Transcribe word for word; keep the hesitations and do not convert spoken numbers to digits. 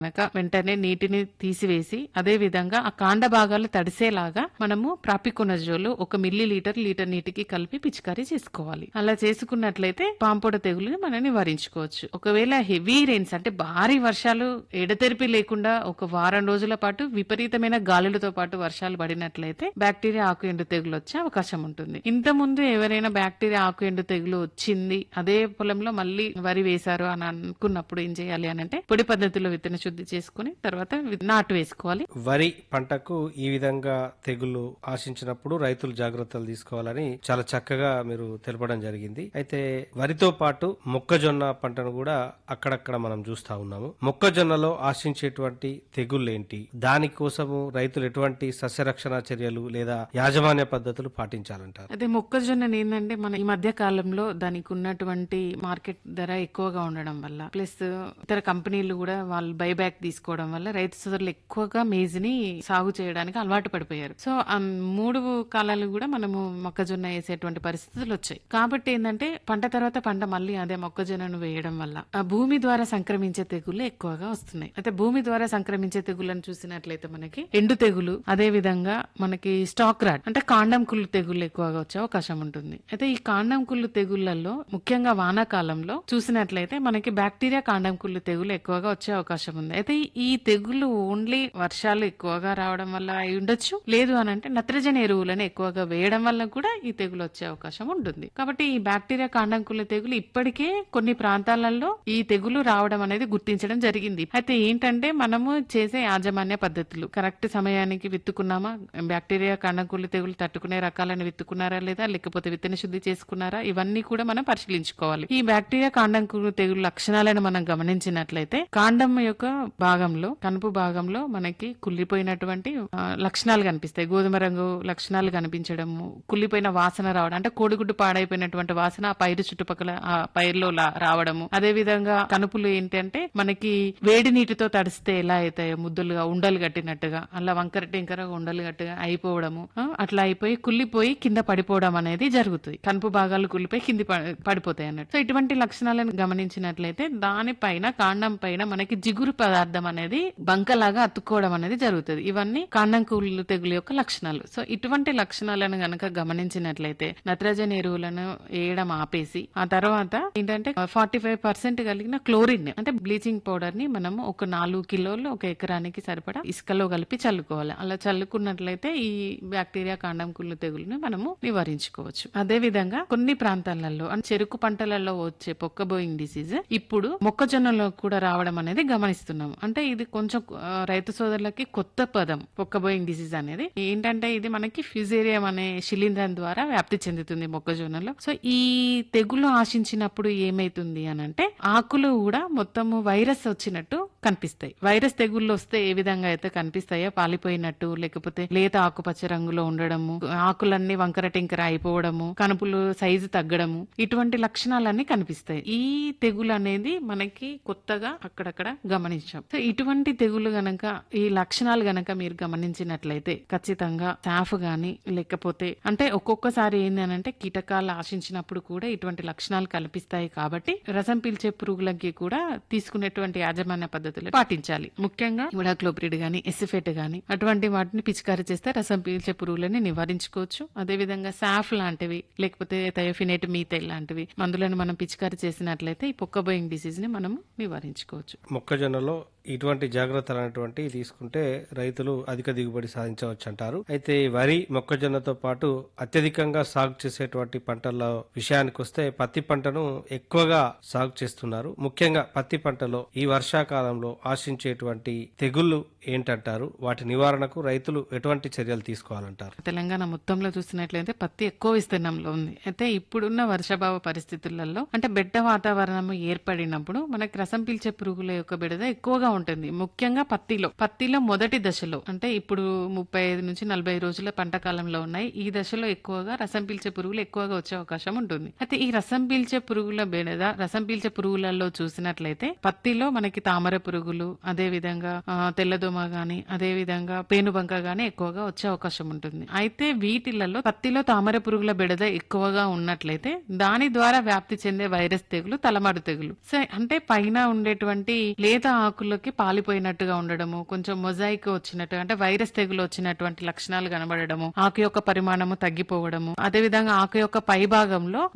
కనుక వెంటనే నీటిని తీసివేసి అదే విధంగా ఆ కాండ భాగాలు తడిసేలాగా మనము ప్రాపికొనజోల్ ఒక మిల్లీ లీటర్ లీటర్ నీటికి కలిపి పిచికారీ చేసుకోవాలి. అలా చేసుకున్నట్లయితే పాంపొడ తెగులుని మనం నివారించుకోవచ్చు. ఒకవేళ హెవీ రెయిన్స్ అంటే భారీ వర్షాలు ఎడతెరిపి లేకుండా ఒక వారం రోజుల పాటు విపరీతమైన గాలులతో పాటు వర్షాలు పడినట్లయితే బ్యాక్టీరియా ఆకు ఎండు తెగులు వచ్చే అవకాశం ఉంటుంది. ఇంత ముందు ఎవరైనా బ్యాక్టీరియా ఆకు ఎండు తెగులు వచ్చింది అదే పొలంలో మళ్ళీ వరి వేశారు అని అనుకున్నప్పుడు ఏం చేయాలి అని అంటే పొడి పద్ధతిలో విత్తన శుద్ధి చేసుకుని తర్వాత నాటు వేసుకోవాలి. వరి పంటకు ఈ విధంగా తెగులు ఆశించినప్పుడు రైతులు జాగ్రత్తలు తీసుకోవాలని చాలా చక్కగా మీరు తెలపడం జరిగింది. అయితే వరితో పాటు మొక్కజొన్న పంటను కూడా అక్కడక్కడ మనం చూస్తా ఉన్నాము. మొక్కజొన్నలో ఆశించేటువంటి తెగుళ్ళేంటి, దానికోసము రైతులు ఎటువంటి సస్యరక్షణ చర్యలు లేదా యాజమాన్య పద్ధతులు పాటించాలంటారు? అదే మొక్కజొన్న ఏంటంటే మన ఈ మధ్య కాలంలో దానికి ఉన్నటువంటి మార్కెట్ ధర ఎక్కువగా ఉండడం వల్ల ప్లస్ ఇతర కంపెనీలు కూడా వాళ్ళు బైబ్యాక్ తీసుకోవడం వల్ల రైతు సోదరులు ఎక్కువగా మేజ్ ని సాగు చేయడానికి అలవాటు పడిపోయారు. సో ఆ మూడు కాలాలు కూడా మనము మొక్కజొన్న వేసేటువంటి పరిస్థితులు వచ్చాయి. కాబట్టి ఏంటంటే పంట తర్వాత పంట మళ్ళీ అదే మొక్కజొన్నను వేయడం వల్ల ఆ భూమి ద్వారా సంక్రమించే తెగులు ఎక్కువగా వస్తున్నాయి. అయితే భూమి ద్వారా సంక్రమించే తెగులను చూసినట్లయితే మనకి ఎండు తెగులు, అదే విధంగా మనకి స్టాక్ రాట్ అంటే కాండం కుళ్ళు తెగులు ఎక్కువగా వచ్చే అవకాశం ఉంటుంది. అయితే ఈ కాండం కుళ్ళు తెగుళ్లలో ముఖ్యంగా వానాకాలంలో చూసినట్లయితే మనకి బ్యాక్టీరియా కాండం కుళ్ళు తెగులు ఎక్కువగా వచ్చే అవకాశం ఉంది. అయితే ఈ తెగులు ఓన్లీ వర్షాలు ఎక్కువగా రావడం వల్ల అయి ఉండొచ్చు, లేదు అని అంటే నత్రజని ఎరువులను ఎక్కువగా వేయడం వల్ల కూడా ఈ తెగులు వచ్చే అవకాశం ఉంటుంది. కాబట్టి ఈ బ్యాక్టీరియా కాండం కుళ్ళు తెగులు ఇప్పటికే కొన్ని ప్రాంతాలలో ఈ తెగులు రావడం అనేది గుర్తించడం జరిగింది. అయితే ఏంటంటే మనము చేసే యాజమాన్య పద్ధతులు కరెక్ట్ సమయానికి విత్తుకున్నామా, బ్యాక్టీరియా కాండం కుళ్ళు తెగులు తట్టుకునే రకాలను విత్తుకున్నారా లేదా, లేకపోతే విత్తన శుద్ధి చేసుకున్నారా, ఇవన్నీ కూడా మనం పరిశీలించుకోవాలి. ఈ బ్యాక్టీరియా కాండం కుళ్ళు తెగులు లక్షణాలను మనం గమనించినట్లయితే కాండం యొక్క భాగంలో కనుపు భాగంలో మనకి కుళ్ళిపోయినటువంటి లక్షణాలు కనిపిస్తాయి. గోధుమ రంగు లక్షణాలు కనిపించడము, కుళ్ళిపోయిన వాసన రావడం అంటే కోడిగుడ్డు పాడైపోయినటువంటి వాసన ఆ పైరు చుట్టుపక్కల ఆ పైరులో రావడము. అదే విధంగా కనుపులు ఏంటంటే మనకి వేడి నీటితో తడిస్తే ఎలా అవుతాయో ముద్దులుగా ఉండలు కట్టినట్టుగా అలా వంకర టెంకర ఉండలు గట్టిగా అయిపోవడము, అట్లా అయిపోయి కుళ్ళిపోయి కింద పడిపోవడం అనేది జరుగుతుంది. కనుపు భాగాలు కుళ్ళిపోయి కింది పడిపోతాయి అన్నట్టు. సో ఇటువంటి లక్షణాలను గమనించినట్లయితే దానిపైన కాండం పైన మనకి జిగురు పదార్థం అనేది బంకలాగా అతుక్కోవడం అనేది జరుగుతుంది. ఇవన్నీ కాండం కుళ్ళు తెగులు యొక్క లక్షణాలు. సో ఇటువంటి లక్షణాలను గనక గమనించినట్లయితే నత్రజని ఎరువులను వేయడం ఆపేసి ఆ తర్వాత ఏంటంటే ఫార్టీ ఫైవ్ పర్సెంట్ కలిగిన క్లోరిన్ అంటే బ్లీచింగ్ పౌడర్ ని మనము ఒక నాలుగు కిలోలు ఒక ఎకరానికి సరిపడా ఇసుకలో కలిపి చల్లుకోవాలి. అలా చల్లుకున్నట్లయితే ఈ బ్యాక్టీరియా కాండం కుళ్ళు తెగులును మనము నివారించుకోవచ్చు. అదే విధంగా కొన్ని ప్రాంతాలలో అంటే చెరుకు పంటలలో వచ్చే పొక్కబోయింగ్ డిసీజ్ ఇప్పుడు మొక్కజొన్నలో కూడా రావడం అనేది గమనిస్తున్నాము. అంటే ఇది కొంచెం రైతు సోదరులకి కొత్త పదం పొక్కబోయింగ్ డిసీజ్ అనేది. ఏంటంటే ఇది మనకి ఫ్యూజేరియం అనే శిలీంధ్రం ద్వారా వ్యాప్తి చెందుతుంది మొక్కజొన్నలో. సో ఈ తెగులు ఆశించినప్పుడు ఏమైతుంది అని అంటే ఆకులు కూడా మొత్తము వైరస్ వచ్చినట్టు కనిపిస్తాయి. వైరస్ తెగుళ్ళు వస్తే ఏ విధంగా అయితే కనిపిస్తాయో పాలిపోయినట్టు, లేకపోతే లేత ఆకుపచ్చ రంగులో ఉండడము, ఆకులన్నీ వంకర టెంకర అయిపోవడము, కనుపులు సైజు తగ్గడము, ఇటువంటి లక్షణాలన్నీ కనిపిస్తాయి. ఈ తెగులు అనేది మనకి కొత్తగా అక్కడక్కడ గమనించాం. సో ఇటువంటి తెగులు గనక ఈ లక్షణాలు గనక మీరు గమనించినట్లయితే ఖచ్చితంగా సాఫ్ గాని లేకపోతే అంటే ఒక్కొక్కసారి ఏంది అని అంటే కీటకాలు ఆశించినప్పుడు కూడా ఇటువంటి లక్షణాలు కనిపిస్తాయి. కాబట్టి రసం పీల్చే పురుగులకి కూడా తీసుకునేటువంటి యాజమాన్య పద్ధతులు పాటించాలి. ముఖ్యంగా ఇమిడాక్లోప్రిడ్ గాని ఎసిఫెట్ గాని అటువంటి వాటిని పిచికారీ చేస్తే రసం పీల్చే పురుగులని నివారించుకోవచ్చు. అదే విధంగా సాఫ్ లాంటివి లేకపోతే థయోఫినేట్ మీథైల్ లాంటివి మందులను మనం పిచికారీ చేసినట్లయితే ఈ పొక్కబోయింగ్ డిసీజ్ ని మనం నివారించుకోవచ్చు. మొక్కజొన్నలో ఇటువంటి జాగ్రత్తలు అనేటువంటి తీసుకుంటే రైతులు అధిక దిగుబడి సాధించవచ్చు అంటారు. అయితే వరి మొక్కజొన్నతో పాటు అత్యధికంగా సాగు చేసేటువంటి పంటల విషయానికి వస్తే పత్తి పంటను ఎక్కువగా సాగు చేస్తున్నారు. ముఖ్యంగా పత్తి పంటలో ఈ వర్షాకాలంలో ఆశించేటువంటి తెగుళ్లు ఏంటంటారు? వాటి నివారణకు రైతులు ఎటువంటి చర్యలు తీసుకోవాలంటారు? తెలంగాణ మొత్తంలో చూసినట్లయితే పత్తి ఎక్కువ విస్తీర్ణంలో ఉంది. అయితే ఇప్పుడున్న వర్షాభావ పరిస్థితులలో అంటే బెట్ట వాతావరణం ఏర్పడినప్పుడు మనకి రసం పీల్చే పురుగుల యొక్క బెడద ఎక్కువగా ఉంటుంది. ముఖ్యంగా పత్తిలో పత్తిలో మొదటి దశలో అంటే ఇప్పుడు ముప్పై ఐదు నుంచి నలభై రోజుల పంట కాలంలో ఉన్నాయి. ఈ దశలో ఎక్కువగా రసం పీల్చే పురుగులు ఎక్కువగా వచ్చే అవకాశం ఉంటుంది. అయితే ఈ రసం పీల్చే పురుగుల బెడద రసం పీల్చే పురుగులలో చూసినట్లయితే పత్తిలో మనకి తామర పురుగులు, అదే విధంగా తెల్లదోమ గాని, అదే విధంగా పేనుబంక గాని ఎక్కువగా వచ్చే అవకాశం ఉంటుంది. అయితే వీటిలలో పత్తిలో తామర పురుగుల బెడద ఎక్కువగా ఉన్నట్లయితే దాని ద్వారా వ్యాప్తి చెందే వైరస్ తెగులు తలమాడు తెగులు. సో అంటే పైన ఉండేటువంటి లేత ఆకుల లోకి పాలిపోయినట్టుగా ఉండడము, కొంచెం మొజాయిక్ వచ్చినట్టు అంటే వైరస్ తెగులు వచ్చినటువంటి లక్షణాలు కనబడడము, ఆకు యొక్క పరిమాణము తగ్గిపోవడము, అదే విధంగా ఆకు యొక్క పై భాగంలో